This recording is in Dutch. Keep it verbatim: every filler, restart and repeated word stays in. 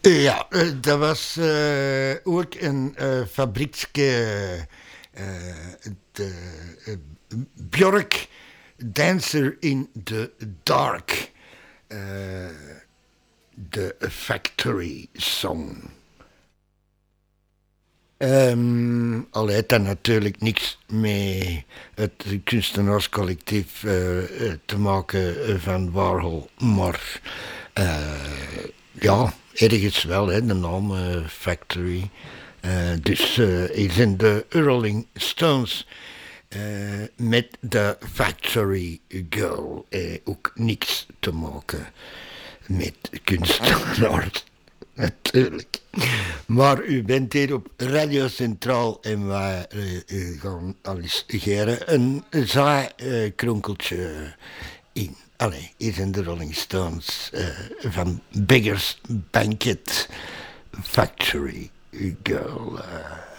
Ja, eh, dat was eh, ook een uh, fabriekske. Uh, de uh, Björk, Dancer in the Dark. Uh, de Factory Song. Um, al heeft dat natuurlijk niks met het kunstenaarscollectief uh, te maken van Warhol, maar uh, ja, ergens wel, hè, de naam uh, Factory. Uh, dus uh, hier zijn de Rolling Stones uh, met de Factory Girl uh, ook niks te maken met kunstenaars. Natuurlijk. Maar u bent hier op Radio Centraal en wij uh, gaan al eens geren een zaaikronkeltje in. Allee, hier zijn de Rolling Stones uh, van Beggars Banquet Factory Girl. Uh.